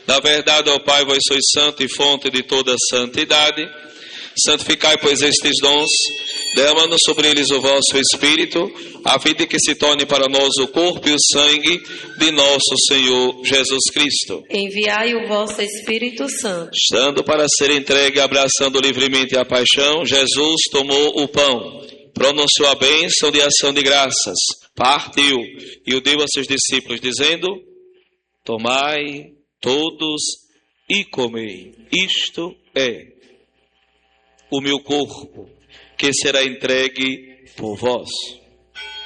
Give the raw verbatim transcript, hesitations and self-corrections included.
Na verdade, ó Pai, vós sois santo e fonte de toda santidade. Santificai, pois, estes dons, derramando sobre eles o vosso Espírito, a fim de que se torne para nós o corpo e o sangue de nosso Senhor Jesus Cristo. Enviai o vosso Espírito Santo. Estando para ser entregue, abraçando livremente a paixão, Jesus tomou o pão, pronunciou a bênção de ação de graças, partiu e o deu a seus discípulos, dizendo: tomai todos e comei. Isto é o meu corpo, que será entregue por vós.